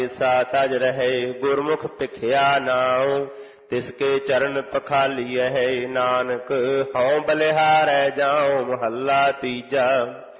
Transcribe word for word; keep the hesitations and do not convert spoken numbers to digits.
सा तज रहे गुरमुख भिखिया नाउ तिसके चरण पखालिय है नानक हौ बलिहारै जाऊं महला तीजा।